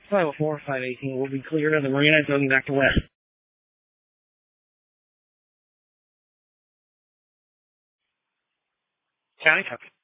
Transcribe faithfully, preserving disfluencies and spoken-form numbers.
five oh four, five eighteen will be cleared of the marina, going back to west. County Tuck.